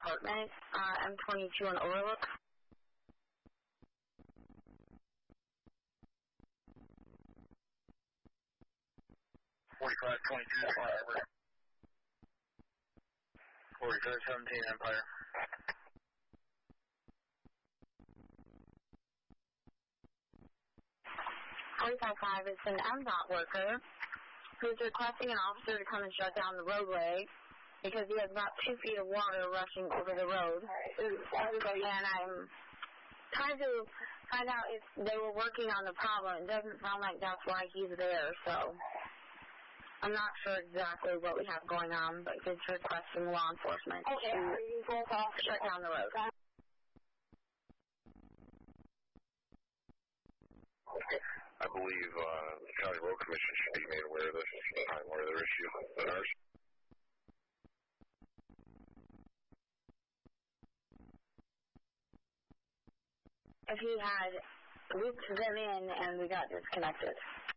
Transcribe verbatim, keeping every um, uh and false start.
apartment, uh, M twenty-two on Overlook. forty-five twenty-two, Empire. forty-five seventeen, Empire. forty-five five is an M DOT worker who's requesting an officer to come and shut down the roadway because he has about two feet of water rushing over the road. And I'm trying to find out if they were working on the problem. It doesn't sound like that's why he's there, so I'm not sure exactly what we have going on, but he's requesting law enforcement okay. to shut down the road. I believe uh, the County Road Commission should be made aware of this sometime where their issue than ours. If he had looped them in and we got disconnected.